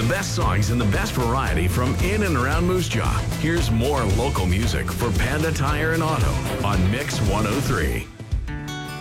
The best songs and the best variety from in and around Moose Jaw. Here's more local music for Panda Tire and Auto on Mix 103.